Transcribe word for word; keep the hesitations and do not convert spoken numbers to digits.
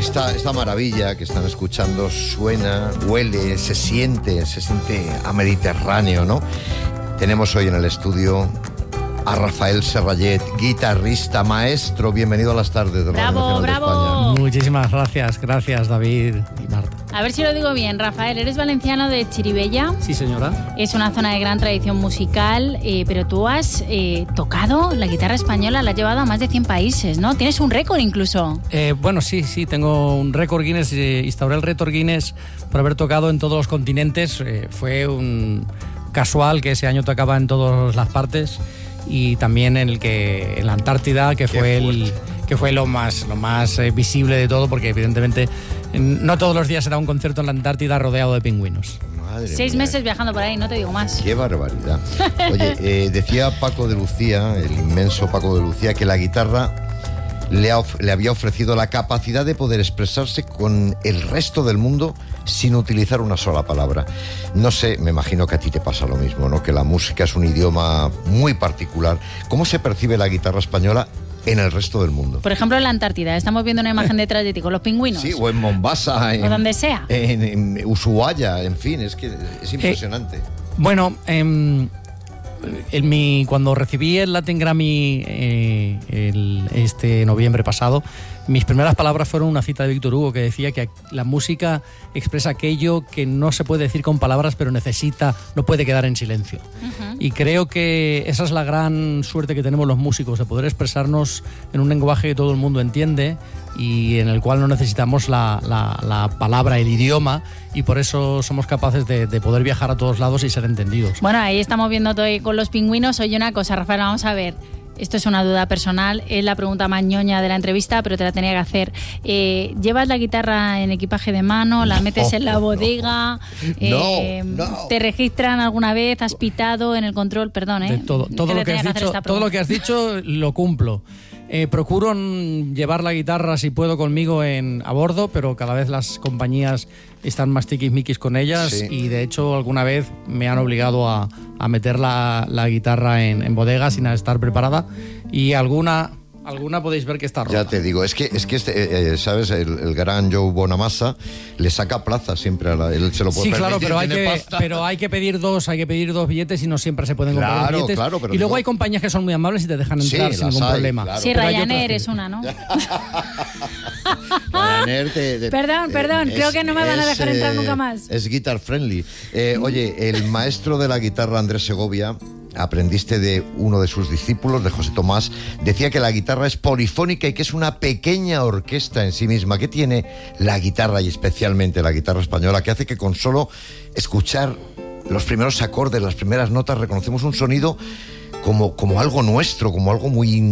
Esta, esta maravilla que están escuchando suena, huele, se siente, se siente a Mediterráneo, ¿no? Tenemos hoy en el estudio a Rafael Serrallet, guitarrista, maestro. Bienvenido a las tardes de Radio Bravo, Nacional de bravo. España. Muchísimas gracias, gracias David y Marta. A ver si lo digo bien, Rafael, eres valenciano de Chirivella. Sí, señora. Es una zona de gran tradición musical, eh, pero tú has eh, tocado la guitarra española, la has llevado a más de cien países, ¿no? Tienes un récord incluso. Eh, bueno, sí, sí, tengo un récord Guinness, eh, instauré el récord Guinness por haber tocado en todos los continentes. Eh, fue un casual que ese año tocaba en todas las partes y también en el que en la Antártida, que fue el que fue lo más lo más eh, visible de todo, porque evidentemente no todos los días era un concierto en la Antártida rodeado de pingüinos. Madre Seis mía. meses viajando por ahí, no te digo más. Qué barbaridad. Oye, eh, decía Paco de Lucía, el inmenso Paco de Lucía, que la guitarra le, ha of- le había ofrecido la capacidad de poder expresarse con el resto del mundo sin utilizar una sola palabra. No sé, me imagino que a ti te pasa lo mismo, ¿no? Que la música es un idioma muy particular. ¿Cómo se percibe la guitarra española en el resto del mundo? Por ejemplo, en la Antártida, estamos viendo una imagen detrás de ti con los pingüinos. Sí, o en Mombasa, en, O donde sea. En, en Ushuaia, en fin, es que es impresionante. Bueno, em, en mi, cuando recibí el Latin Grammy eh, el, este noviembre pasado, mis primeras palabras fueron una cita de Víctor Hugo que decía que la música expresa aquello que no se puede decir con palabras, pero necesita, no puede quedar en silencio. Uh-huh. Y creo que esa es la gran suerte que tenemos los músicos, de poder expresarnos en un lenguaje que todo el mundo entiende y en el cual no necesitamos la, la, la palabra, el idioma, y por eso somos capaces de, de poder viajar a todos lados y ser entendidos. Bueno, ahí estamos viendo todo con los pingüinos. Oye, una cosa, Rafael, vamos a ver. Esto es una duda personal, es la pregunta más ñoña de la entrevista, pero te la tenía que hacer. Eh, ¿Llevas la guitarra en equipaje de mano? ¿La metes No, en la bodega? Eh, No, no. ¿Te registran alguna vez? ¿Has pitado en el control? Perdón, ¿eh? De todo, todo, Que lo te que tenía has que hacer dicho, esta todo lo que has dicho lo cumplo. Eh, procuro mm, llevar la guitarra si puedo conmigo en, a bordo, pero cada vez las compañías están más tiquismiquis con ellas. Sí. Y de hecho alguna vez me han obligado a, a meter la, la guitarra en, en bodega sin estar preparada, y alguna... Alguna podéis ver que está rota. Ya te digo, es que, es que este, eh, ¿sabes? El, el gran Joe Bonamassa le saca plaza siempre a la... Él se lo puede Sí, claro, permitir, pero hay, tiene que, pasta. pero hay que pedir dos, hay que pedir dos billetes y no siempre se pueden comprar Claro, los billetes. claro, pero y luego digo- hay compañías que son muy amables y te dejan Sí, entrar sin las ningún hay, problema. claro. Sí, Pero hay Ryanair otras es que- una, ¿no? Ryanair te- te- Perdón, perdón, creo que no me van a dejar entrar nunca más. Es guitar friendly. Eh, oye, el maestro de la guitarra, Andrés Segovia, aprendiste de uno de sus discípulos, de José Tomás, decía que la guitarra es polifónica y que es una pequeña orquesta en sí misma. ¿Qué tiene la guitarra, y especialmente la guitarra española, que hace que con solo escuchar los primeros acordes, las primeras notas, reconocemos un sonido como, como algo nuestro, como algo muy